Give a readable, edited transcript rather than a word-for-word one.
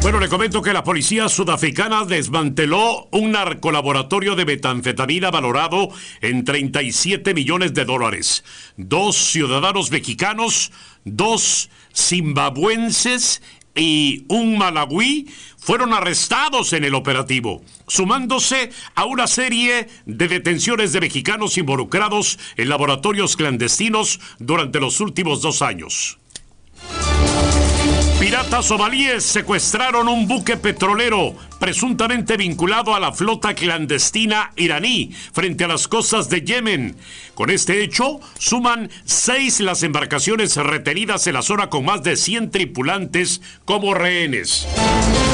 Bueno, le comento que la policía sudafricana desmanteló un narcolaboratorio de metanfetamina valorado en $37 millones. 2 ciudadanos mexicanos, 2 zimbabuenses y un malawí fueron arrestados en el operativo, sumándose a una serie de detenciones de mexicanos involucrados en laboratorios clandestinos durante los últimos 2 años. Piratas somalíes secuestraron un buque petrolero presuntamente vinculado a la flota clandestina iraní frente a las costas de Yemen. Con este hecho, suman 6 las embarcaciones retenidas en la zona con más de 100 tripulantes como rehenes.